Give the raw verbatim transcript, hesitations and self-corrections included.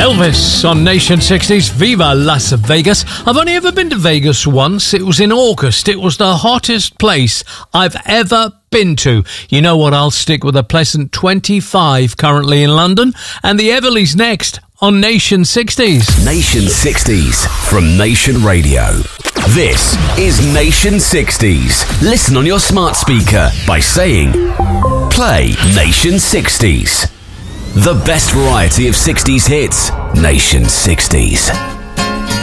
Elvis on Nation sixties, Viva Las Vegas. I've only ever been to Vegas once. It was in August. It was the hottest place I've ever been to. You know what? I'll stick with a pleasant twenty-five currently in London. And the Everleys next on Nation sixties. Nation sixties from Nation Radio. This is Nation sixties. Listen on your smart speaker by saying, play Nation sixties. The best variety of sixties hits. Nation sixties.